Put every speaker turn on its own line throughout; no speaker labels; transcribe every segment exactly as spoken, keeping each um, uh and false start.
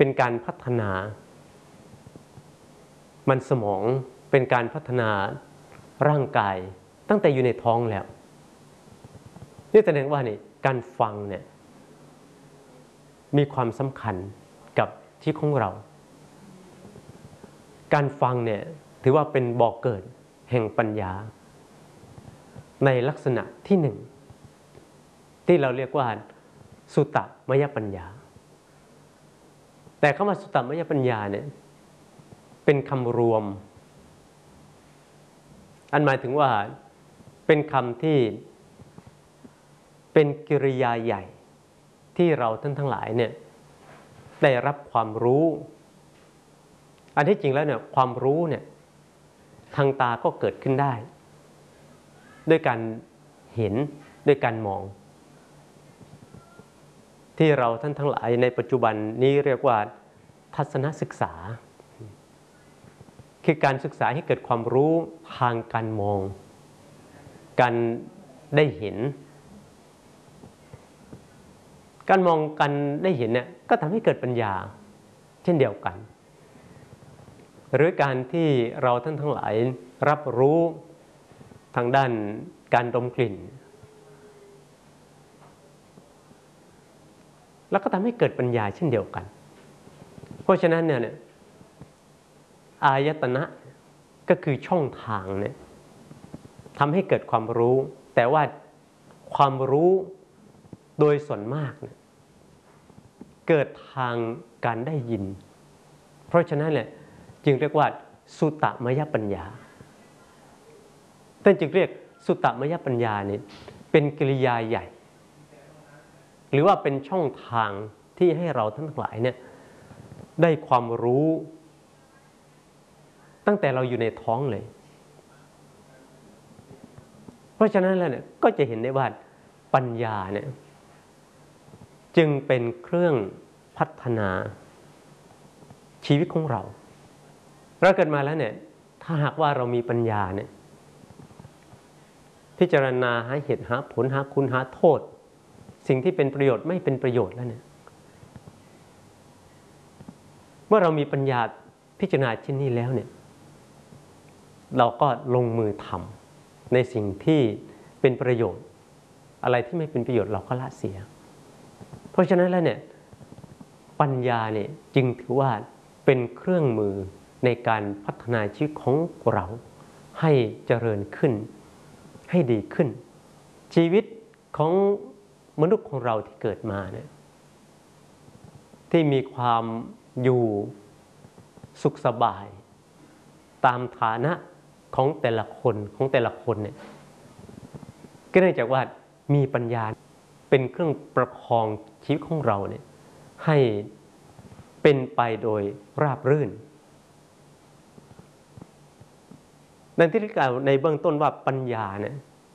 เป็นการพัฒนามันสมองเป็นการพัฒนาร่างกายตั้งแต่อยู่ในท้องแล้วนี่แสดงว่านี่การฟังเนี่ยมีความสำคัญกับชีวิตของเราการฟังเนี่ยถือว่าเป็นบ่อกเกิดแห่งปัญญาในลักษณะที่หนึ่งที่เราเรียกว่าสุตตมยปัญญาแต่คำว่าสุตตมยปัญญาเนี่ยเป็นคำรวมอันหมายถึงว่าเป็นคำที่เป็นกิริยาใหญ่ที่เราท่านทั้งหลายเนี่ยได้รับความรู้อันที่จริงแล้วเนี่ยความรู้เนี่ยทางตาก็เกิดขึ้นได้ด้วยการเห็นด้วยการมองที่เราท่านทั้งหลายในปัจจุบันนี้เรียกว่าทัศนศึกษาคือการศึกษาให้เกิดความรู้ทางการมองการได้เห็นการมองกันได้เห็นเนี่ยก็ทำให้เกิดปัญญาเช่นเดียวกันหรือการที่เราท่านทั้งหลายรับรู้ทางด้านการดมกลิ่นแล้วก็ทำให้เกิดปัญญาเช่นเดียวกันเพราะฉะนั้นเนี่ยอายตนะก็คือช่องทางเนี่ยทำให้เกิดความรู้แต่ว่าความรู้โดยส่วนมากเนี่ยเกิดทางการได้ยินเพราะฉะนั้นเนี่ยจึงเรียกว่าสุตตมยปัญญาท่านจึงเรียกสุตตมยปัญญาเนี่ยเป็นกิริยาใหญ่หรือว่าเป็นช่องทางที่ให้เราทั้งหลายเนี่ยได้ความรู้ตั้งแต่เราอยู่ในท้องเลยเพราะฉะนั้นแล้วเนี่ยก็จะเห็นได้ว่าปัญญาเนี่ยจึงเป็นเครื่องพัฒนาชีวิตของเราเราเกิดมาแล้วเนี่ยถ้าหากว่าเรามีปัญญาเนี่ยพิจารณาหาเหตุหาผลหาคุณหาโทษสิ่งที่เป็นประโยชน์ไม่เป็นประโยชน์แล้วเนี่ยเมื่อเรามีปัญญาพิจารณาเช่นนี้แล้วเนี่ยเราก็ลงมือทำในสิ่งที่เป็นประโยชน์อะไรที่ไม่เป็นประโยชน์เราก็ละเสียเพราะฉะนั้นแล้วเนี่ยปัญญาเนี่ยจึงถือว่าเป็นเครื่องมือในการพัฒนาชีวิตของเราให้เจริญขึ้นให้ดีขึ้นชีวิตของมนุษย์ของเราที่เกิดมาเนี่ยที่มีความอยู่สุขสบายตามฐานะของแต่ละคนของแต่ละคนเนี่ยก็เนื่องจากว่ามีปัญญาเป็นเครื่องประคองชีวิตของเราเนี่ยให้เป็นไปโดยราบรื่นดังที่กล่าวในเบื้องต้นว่าปัญญาเนี่ย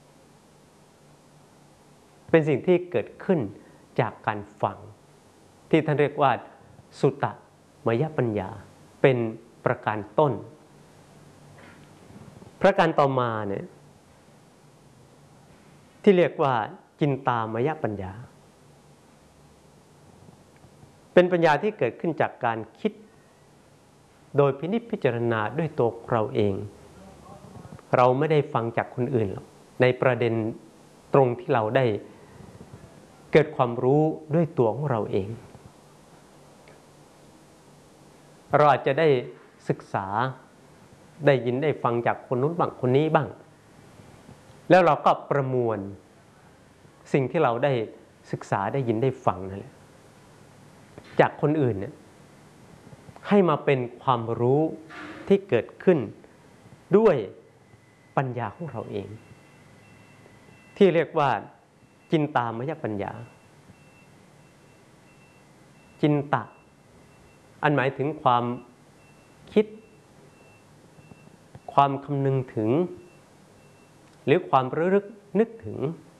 เป็นสิ่งที่เกิดขึ้นจากการฟังที่ท่านเรียกว่าสุตตมยปัญญาเป็นประการต้นประการต่อมาเนี่ยที่เรียกว่าจินตามยปัญญาเป็นปัญญาที่เกิดขึ้นจากการคิดโดยพินิจพิจารณาด้วยตัวเราเองเราไม่ได้ฟังจากคนอื่นหรอกในประเด็นตรงที่เราได้เกิดความรู้ด้วยตัวของเราเองเราอาจจะได้ศึกษาได้ยินได้ฟังจากคนนู้นบ้างคนนี้บ้างแล้วเราก็ประมวลสิ่งที่เราได้ศึกษาได้ยินได้ฟังนั่นแหละจากคนอื่นเนี่ยให้มาเป็นความรู้ที่เกิดขึ้นด้วยปัญญาของเราเองที่เรียกว่าจินตามยปัญญาจินตะอันหมายถึงความคิดความคำนึงถึงหรือความระลึกนึกถึง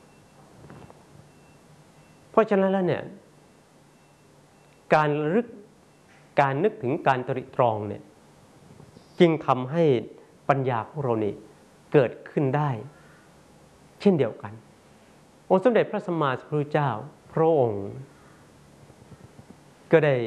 เพราะฉะนั้นแล้วเนี่ยการระลึกการนึกถึงการตรึกตรองเนี่ยจึงทำให้ปัญญาของเรานี่เกิดขึ้นได้เช่นเดียวกันองค์สมเด็จพระสัมมาสัมพุทธเจ้าพระองค์ก็ได้